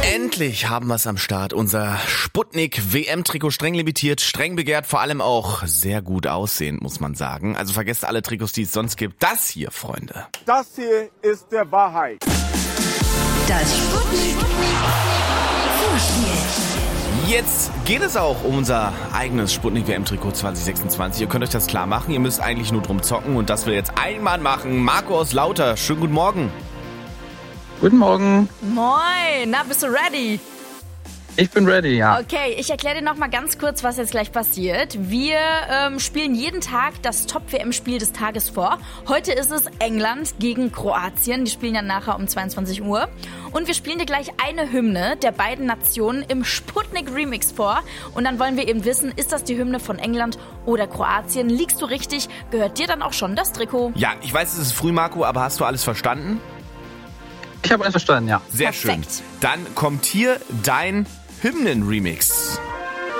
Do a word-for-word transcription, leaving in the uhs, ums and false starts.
Endlich haben wir es am Start. Unser Sputnik-W M-Trikot, streng limitiert, streng begehrt, vor allem auch sehr gut aussehend, muss man sagen. Also vergesst alle Trikots, die es sonst gibt. Das hier, Freunde. Das hier ist der Wahrheit. Das Sputnik Vorspiel. Jetzt geht es auch um unser eigenes Sputnik-W M-Trikot zwanzig sechsundzwanzig. Ihr könnt euch das klar machen. Ihr müsst eigentlich nur drum zocken und das will jetzt ein Mann machen. Marco aus Lauter, schönen guten Morgen. Guten Morgen. Moin, na, bist du ready? Ich bin ready, ja. Okay, ich erkläre dir noch mal ganz kurz, was jetzt gleich passiert. Wir ähm, spielen jeden Tag das Top-W M-Spiel des Tages vor. Heute ist es England gegen Kroatien. Die spielen ja nachher um zweiundzwanzig Uhr. Und wir spielen dir gleich eine Hymne der beiden Nationen im Sputnik-Remix vor. Und dann wollen wir eben wissen, ist das die Hymne von England oder Kroatien? Liegst du richtig? Gehört dir dann auch schon das Trikot? Ja, ich weiß, es ist früh, Marco, aber hast du alles verstanden? Ich habe alles verstanden, ja. Sehr Perfekt. schön. Dann kommt hier dein Hymnen-Remix.